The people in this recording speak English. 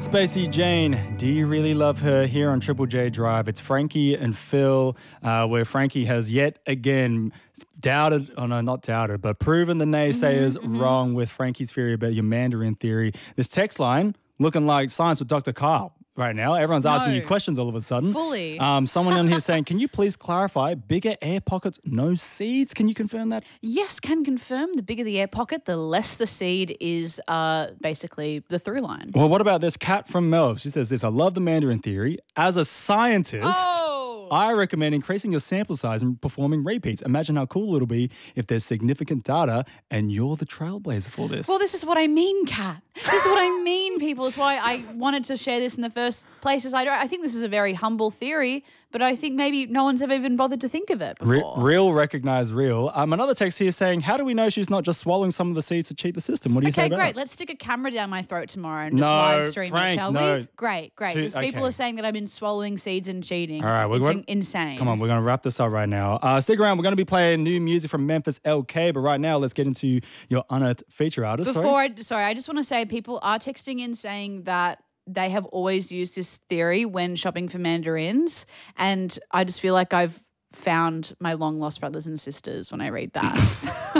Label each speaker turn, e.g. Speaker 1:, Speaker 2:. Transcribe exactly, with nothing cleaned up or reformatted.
Speaker 1: Spacey Jane, do you really love her? Here on Triple J Drive, it's Frankie and Phil, uh, where Frankie has yet again doubted, oh no, not doubted, but proven the naysayers mm-hmm, mm-hmm. wrong with Frankie's theory about your Mandarin theory. This text line looking like science with Doctor Kyle right now. Everyone's asking
Speaker 2: no.
Speaker 1: you questions all of a sudden.
Speaker 2: Fully.
Speaker 1: Um, someone on here saying, can you please clarify, bigger air pockets, no seeds? Can you confirm that?
Speaker 2: Yes, can confirm. The bigger the air pocket, the less the seed is uh, basically the through line.
Speaker 1: Well, what about this cat from Melv? She says this, I love the Mandarin theory. As a scientist,
Speaker 2: oh.
Speaker 1: I recommend increasing your sample size and performing repeats. Imagine how cool it'll be if there's significant data and you're the trailblazer for this.
Speaker 2: Well, this is what I mean, Kat. This is what I mean, people. It's why I wanted to share this in the first place. Is I, don't, I think this is a very humble theory, but I think maybe no one's ever even bothered to think of it before.
Speaker 1: Re- real recognize real. Um, another text here saying, how do we know she's not just swallowing some of the seeds to cheat the system? What do you
Speaker 2: okay,
Speaker 1: think about
Speaker 2: great.
Speaker 1: that?
Speaker 2: Let's stick a camera down my throat tomorrow and just
Speaker 1: no,
Speaker 2: live stream
Speaker 1: Frank,
Speaker 2: it, shall
Speaker 1: no.
Speaker 2: we? Great, great.
Speaker 1: Too,
Speaker 2: Because people
Speaker 1: okay.
Speaker 2: are saying that I've been swallowing seeds and cheating.
Speaker 1: All right, we're
Speaker 2: it's
Speaker 1: going,
Speaker 2: in- insane.
Speaker 1: Come on, we're going to wrap this up right now. Uh, stick around. We're going to be playing new music from Memphis L K, but right now let's get into your unearthed feature artist.
Speaker 2: Before,
Speaker 1: sorry,
Speaker 2: I, sorry, I just want to say people are texting in saying that they have always used this theory when shopping for mandarins, and I just feel like I've found my long lost brothers and sisters when I read that.